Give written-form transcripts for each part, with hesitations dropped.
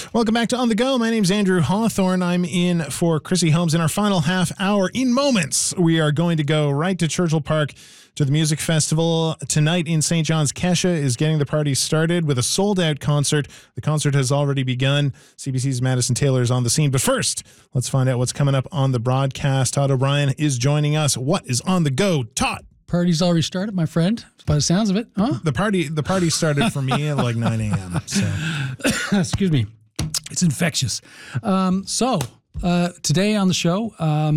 Welcome back to On the Go. My name's Andrew Hawthorne. I'm in for Chrissy Holmes. In our final half hour, in moments, we are going to go right to Churchill Park to the music festival. Tonight in St. John's, Kesha is getting the party started with a sold-out concert. The concert has already begun. CBC's Madison Taylor is on the scene. But first, let's find out what's coming up on the broadcast. Todd O'Brien is joining us. What is on the go, Todd? Party's already started, my friend, by the sounds of it. Huh? The party started for me at like 9 a.m. So. Excuse me. It's infectious. Today on the show,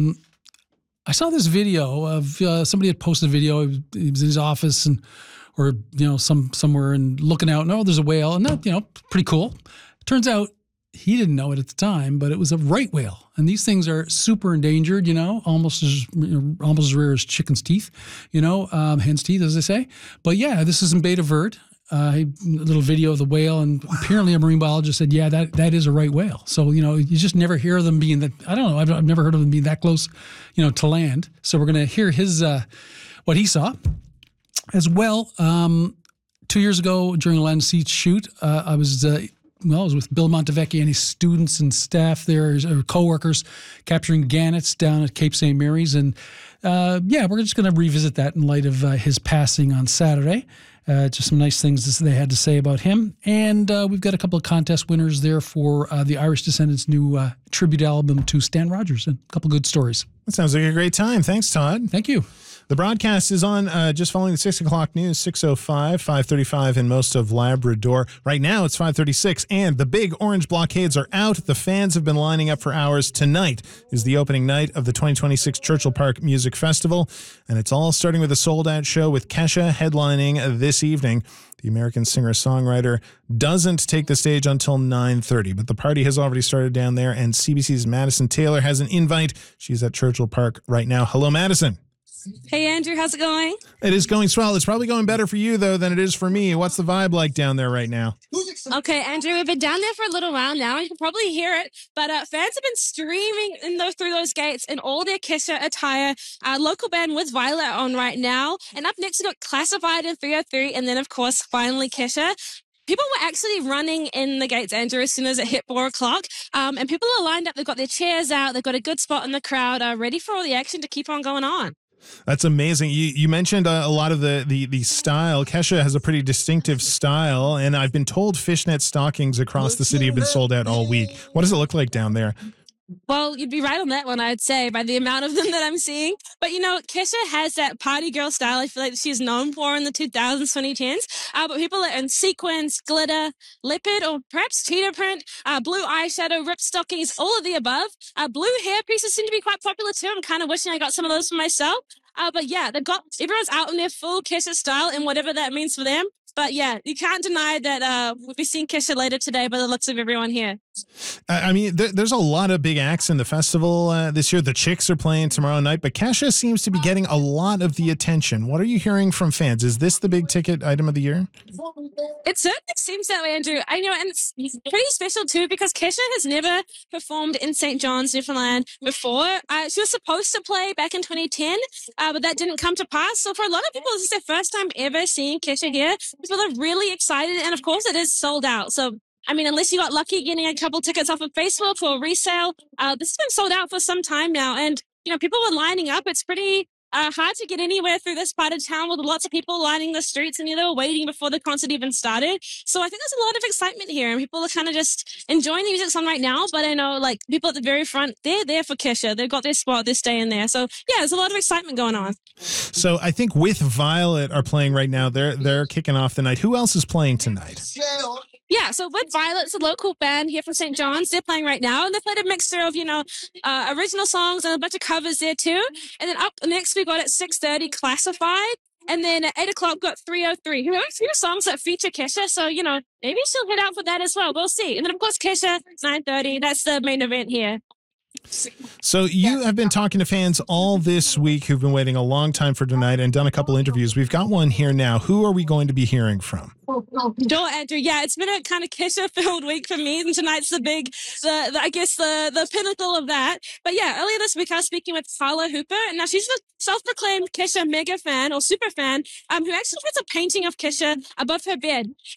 I saw this video of somebody had posted a video. He was in his office or somewhere and looking out. No, there's a whale, and that pretty cool. Turns out he didn't know it at the time, but it was a right whale, and these things are super endangered. Almost as rare as chicken's teeth. Hen's teeth, as they say. But yeah, this is in Beta Verde. A little video of the whale, and apparently a marine biologist said, yeah, that is a right whale. So, you just never hear of them being that, I don't know, I've never heard of them being that close, to land. So we're going to hear his, what he saw as well. 2 years ago during a land seat shoot, I was with Bill Montevecchi and his students and staff there, his co-workers, capturing gannets down at Cape St. Mary's. And we're just going to revisit that in light of his passing on Saturday. Just some nice things they had to say about him. And we've got a couple of contest winners there for the Irish Descendants' new tribute album to Stan Rogers, and a couple good stories. That sounds like a great time. Thanks, Todd. Thank you. The broadcast is on just following the 6 o'clock news, 6:05, 5:35 in most of Labrador. Right now it's 5:36, and the big orange blockades are out. The fans have been lining up for hours. Tonight is the opening night of the 2026 Churchill Park Music Festival, and it's all starting with a sold-out show with Kesha headlining this evening. The American singer-songwriter doesn't take the stage until 9:30, but the party has already started down there, and CBC's Madison Taylor has an invite. She's at Churchill Park right now. Hello, Madison. Hey, Andrew, how's it going? It is going swell. It's probably going better for you, though, than it is for me. What's the vibe like down there right now? Okay, Andrew, we've been down there for a little while now. You can probably hear it, but fans have been streaming through those gates in all their Kesha attire. Local band with Violet on right now. And up next, we've got Classified in 303, and then, of course, finally Kesha. People were actually running in the gates, Andrew, as soon as it hit 4 o'clock. And people are lined up. They've got their chairs out. They've got a good spot in the crowd, ready for all the action to keep on going on. That's amazing. You mentioned a lot of the style. Kesha has a pretty distinctive style, and I've been told fishnet stockings across the city have been sold out all week. What does it look like down there? Well, you'd be right on that one, I'd say, by the amount of them that I'm seeing. But, Kesha has that party girl style I feel like she's known for in the 2000s, 2010s. But people are in sequins, glitter, leopard, or perhaps cheetah print, blue eyeshadow, ripped stockings, all of the above. Blue hair pieces seem to be quite popular too. I'm kind of wishing I got some of those for myself. But yeah, everyone's out in their full Kesha style and whatever that means for them. But yeah, you can't deny that we'll be seeing Kesha later today by the looks of everyone here. I mean, there's a lot of big acts in the festival this year. The Chicks are playing tomorrow night, but Kesha seems to be getting a lot of the attention. What are you hearing from fans? Is this the big ticket item of the year? It certainly seems that way, Andrew. I know, and it's pretty special too because Kesha has never performed in St. John's, Newfoundland before. She was supposed to play back in 2010, but that didn't come to pass. So for a lot of people, this is their first time ever seeing Kesha here. People are really excited, and of course, it is sold out. So, I mean, unless you got lucky getting a couple tickets off of Facebook for resale, this has been sold out for some time now. And, people were lining up. It's pretty hard to get anywhere through this part of town with lots of people lining the streets, and they were waiting before the concert even started. So I think there's a lot of excitement here, and people are kind of just enjoying the music song right now. But I know, people at the very front, they're there for Kesha. They've got their spot. They're staying there. So yeah, there's a lot of excitement going on. So I think With Violet are playing right now. They're kicking off the night. Who else is playing tonight? Yeah, so With Violet's a local band here from St. John's. They're playing right now, and they played a mixture of, original songs and a bunch of covers there too. And then up next we got at 6:30 Classified, and then at 8 o'clock got 303. Who have a few songs that feature Kesha, so maybe she'll head out for that as well. We'll see. And then of course Kesha 9:30. That's the main event here. So you have been talking to fans all this week who've been waiting a long time for tonight and done a couple interviews. We've got one here now. Who are we going to be hearing from? Sure, Andrew. Yeah, it's been a kind of Kesha-filled week for me, and tonight's the pinnacle of that. But yeah, earlier this week I was speaking with Carla Hooper, and now she's a self-proclaimed Kesha mega fan or super fan, who actually has a painting of Kesha above her bed.